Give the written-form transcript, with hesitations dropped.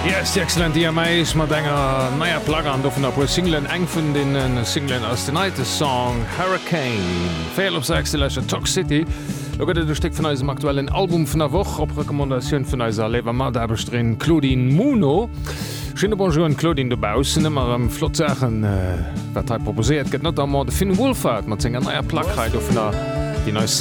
Yes, excellent DMAs mat enger neier Plagger an doffen op Singlen eng vun den Singlen as den Night Song Hurricane. Fail op Selection Talk City. Lo gëtt du Steck vun eisem aktuellen Album vun der Woch op Rekommandaioun vun eiser Lewer mat derbestreen Claudine Muno. Schöne Bonjour an Claudine de Bausen immer am Flotsachen wat proposiert. Gët net mat de Finn Wohlfahrt mat enger neier Plagheit of die neue